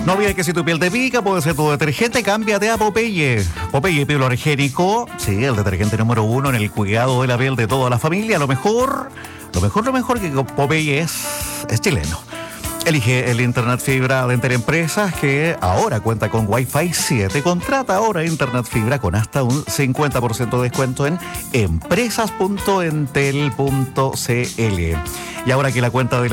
No olvides que si tu piel te pica, puede ser tu detergente, cámbiate a Popeye. Popeye Hipoalergénico, sí, el detergente número 1 en el cuidado de la piel de toda la familia. Lo mejor que Popeye es chileno. Elige el Internet Fibra de Entel Empresas, que ahora cuenta con Wi-Fi 7. Contrata ahora Internet Fibra con hasta un 50% de descuento en empresas.entel.cl. Y ahora que la cuenta de